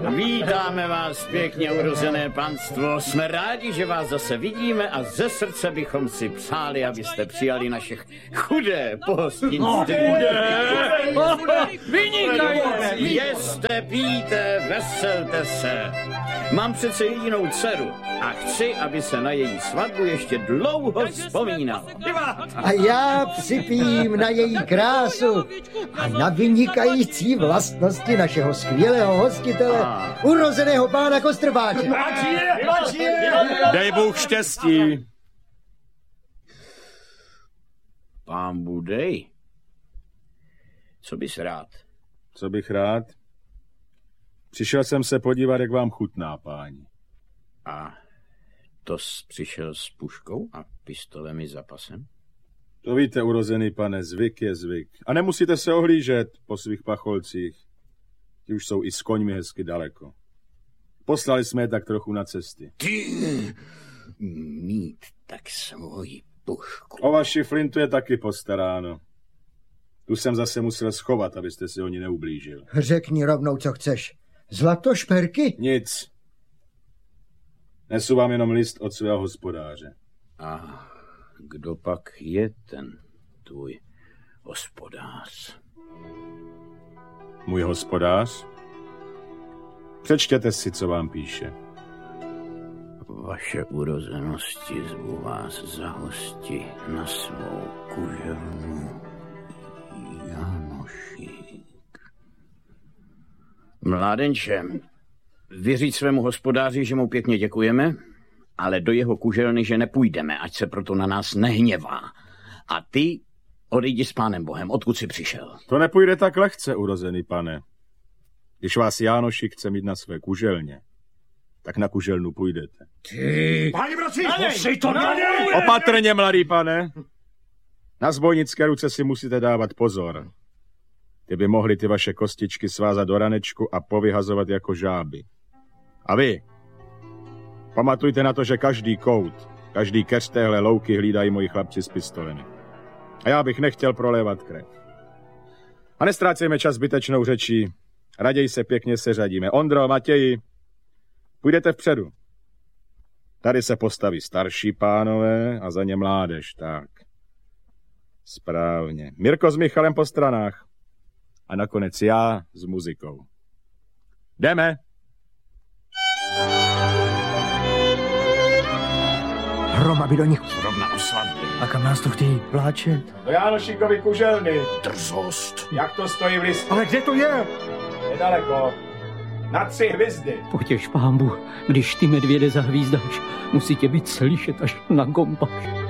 Vítáme vás, pěkně urozené panstvo. Jsme rádi, že vás zase vidíme a ze srdce bychom si přáli, abyste přijali naše chudé pohostinství. Vynikající! Jeste, pijte, veselte se. Mám přece jedinou dceru a chci, aby se na její svatbu ještě dlouho vzpomínalo. A já připijím na její krásu a na vynikající vlastnosti našeho skvělého hostitele, urozeného pána Kostrbáče. Dej Bůh štěstí. Pán budej. Co bys rád? Co bych rád? Přišel jsem se podívat, jak vám chutná, páni. A to jsi přišel s puškou a pistolem i zapasem? To víte, urozený pane, zvyk je zvyk. A nemusíte se ohlížet po svých pacholcích. Ti už jsou i s koňmi hezky daleko. Poslali jsme je tak trochu na cesty. Ty mít tak svoji pušku. O vaši flintu je taky postaráno. Tu jsem zase musel schovat, abyste si o ní neublížil. Řekni rovnou, co chceš. Zlatošperky? Nic. Nesu vám jenom list od svého hospodáře. A kdo pak je ten tvůj hospodář? Můj hospodář? Přečtěte si, co vám píše. Vaše urozenosti zvu vás za hosti na svou kuželnu Janošík. Mládenče, vyříct svému hospodáři, že mu pěkně děkujeme, ale do jeho kuželny, že nepůjdeme, ať se proto na nás nehněvá. A ty odejdi s pánem Bohem, odkud jsi přišel. To nepůjde tak lehce, urozený pane. Když vás Jánošík chce mít na své kuželně, tak na kuželnu půjdete. Ty! Páni bratři, musí to Opatrně, mladý pane. Na zbojnické ruce si musíte dávat pozor. Ty by mohly ty vaše kostičky svázat do ranečku a povyhazovat jako žáby. A vy, pamatujte na to, že každý kout, každý keř téhle louky hlídají moji chlapci s pistolemi. A já bych nechtěl prolévat krev. A nestrácejme čas zbytečnou řečí. Raději se pěkně seřadíme. Ondro, Matěji, půjdete vpředu. Tady se postaví starší pánové a za ně mládež, tak. Správně. Mirko s Michalem po stranách. A nakonec já s muzikou. Jdeme. Hrom, aby do nich... Zrovna o svatbě. A kam nás to chtějí vláčet? Do Jánošíkovy kuželny. Drzost. Jak to stojí v listu? Ale kde to je? Nedaleko. Na 3 hvězdy. Potěš, pánbu, když ty medvěde zahvízdáš, musí tě být slyšet až na Gompaš.